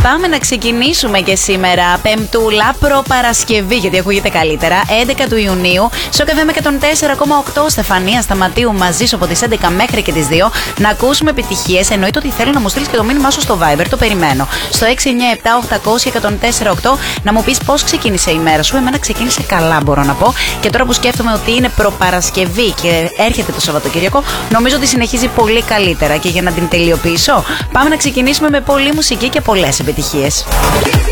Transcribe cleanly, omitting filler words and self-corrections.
Πάμε να ξεκινήσουμε και σήμερα Πεμπτούλα προπαρασκευή, γιατί ακούγεται καλύτερα, 11 του Ιουνίου, στο Καφέ με 104,8 Στεφανία Σταματίου, μαζί σου από τις 11 μέχρι και τις 2, να ακούσουμε επιτυχίες. Εννοείται ότι θέλω να μου στείλεις και το μήνυμά σου στο Viber, το περιμένω. Στο 697-800-1048 να μου πεις πώς ξεκίνησε η μέρα σου. Εμένα ξεκίνησε καλά, μπορώ να πω. Και τώρα που σκέφτομαι ότι είναι προπαρασκευή και έρχεται το Σαββατοκύριακο, νομίζω ότι συνεχίζει πολύ καλύτερα. Και για να την τελειοποιήσω, πάμε να ξεκινήσουμε με πολλή μουσική και πολλές επιτυχίες.